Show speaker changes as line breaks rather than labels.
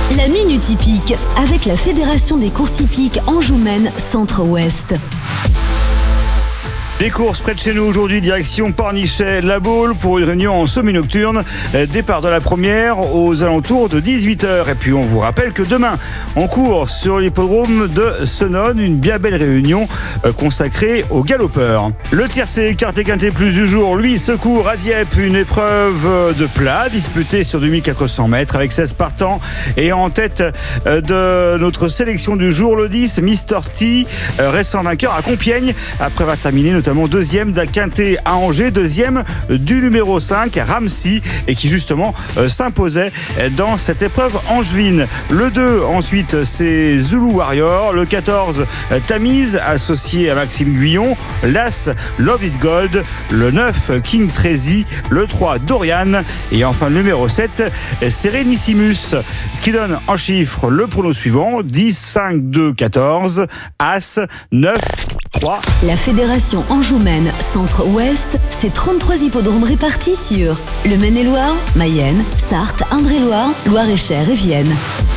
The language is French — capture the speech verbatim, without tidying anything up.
La Minute Hippique avec la Fédération des courses hippiques Anjou-Maine Centre-Ouest.
Des courses près de chez nous aujourd'hui, direction Pornichet, La Baule pour une réunion en semi-nocturne. Départ de la première aux alentours de dix-huit heures. Et puis on vous rappelle que demain, on court sur l'hippodrome de Senones, une bien belle réunion consacrée aux galopeurs. Le tiercé quarté quinté plus du jour, lui, secours à Dieppe, une épreuve de plat disputée sur deux mille quatre cents mètres avec seize partants. Et en tête de notre sélection du jour, le dix, Mister T, restant vainqueur à Compiègne après avoir terminé notamment deuxième d'un quintet à Angers, deuxième du numéro cinq, Ramsey, et qui justement euh, s'imposait dans cette épreuve angevine. Le deux, ensuite, c'est Zulu Warrior. Le quatorze, Tamise, associé à Maxime Guyon. L'As, Love is Gold. Le neuf, King Trazy. Le trois, Dorian. Et enfin, le numéro sept, Serenissimus. Ce qui donne en chiffres le prono suivant: dix, cinq, deux, quatorze, As, neuf, trois.
La Fédération Anjou-Maine Centre-Ouest, c'est trente-trois hippodromes répartis sur le Maine-et-Loire, Mayenne, Sarthe, Indre-et-Loire, Loire-et-Cher et Vienne.